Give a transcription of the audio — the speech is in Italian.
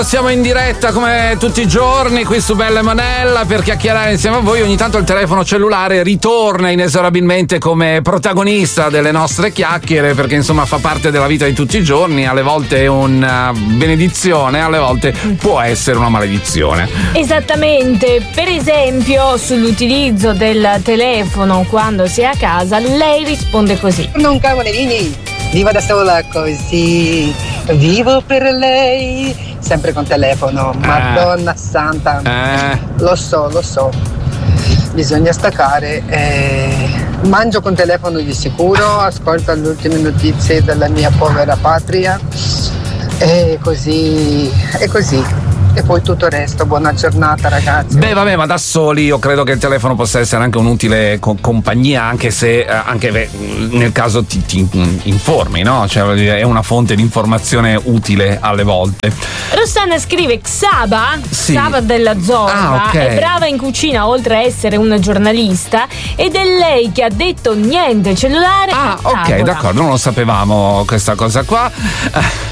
Siamo in diretta come tutti i giorni qui su Bella e Monella per chiacchierare insieme a voi. Ogni tanto il telefono cellulare ritorna inesorabilmente come protagonista delle nostre chiacchiere, perché insomma fa parte della vita di tutti i giorni. Alle volte è una benedizione, alle volte può essere una maledizione. Esattamente. Per esempio, sull'utilizzo del telefono quando si è a casa, lei risponde così: non cavolini, vivo da sola così, vivo per lei, sempre con telefono, Madonna santa. Lo so, bisogna staccare. Mangio con telefono di sicuro, ascolto le ultime notizie della mia povera patria e così. E poi tutto il resto. Buona giornata, ragazzi. Beh, vabbè, ma da soli io credo che il telefono possa essere anche un'utile compagnia, anche se nel caso ti informi, no? Cioè è una fonte di informazione utile alle volte. Rossana scrive: Xaba, Sì. Xaba della Zorba, ok. è brava in cucina oltre a essere una giornalista, ed è lei che ha detto niente cellulare a Ok, tavola. d'accordo, non lo sapevamo questa cosa qua.